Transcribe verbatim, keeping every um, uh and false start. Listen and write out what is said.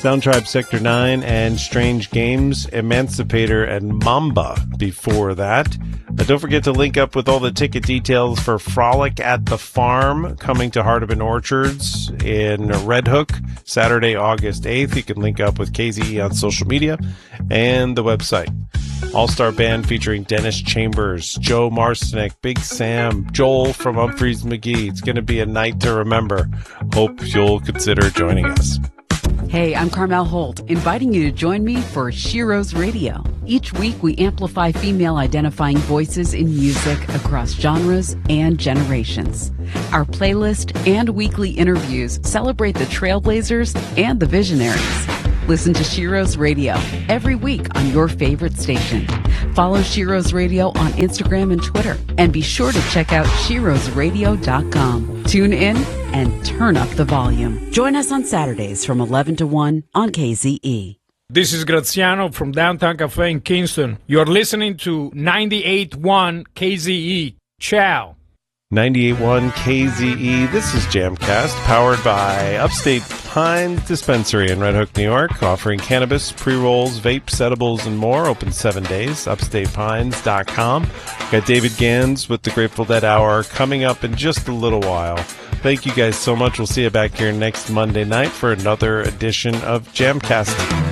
Sound Tribe Sector nine, and Strange Games, Emancipator, and Mamba before that. Uh, don't forget to link up with all the ticket details for Frolic at the Farm coming to Hardeman Orchards in Red Hook, Saturday, August eighth. You can link up with K Z E on social media and the website. All-star band featuring Dennis Chambers, Joe Marcinek, Big Sam, Joel from Humphreys McGee. It's going to be a night to remember. Hope you'll consider joining us. Hey, I'm Carmel Holt, inviting you to join me for Shiro's Radio. Each week, we amplify female-identifying voices in music across genres and generations. Our playlist and weekly interviews celebrate the trailblazers and the visionaries. Listen to Shiro's Radio every week on your favorite station. Follow Shiro's Radio on Instagram and Twitter. And be sure to check out shiros radio dot com. Tune in and turn up the volume. Join us on Saturdays from eleven to one on K Z E. This is Graziano from Downtown Cafe in Kingston. You're listening to ninety-eight point one K Z E. Ciao. ninety-eight point one K Z E. This is Jamcast, powered by Upstate Pines Dispensary in Red Hook, New York, offering cannabis, pre-rolls, vapes, edibles, and more. Open seven days. upstate pines dot com. Got David Gans with the Grateful Dead Hour coming up in just a little while. Thank you guys so much. We'll see you back here next Monday night for another edition of Jamcast.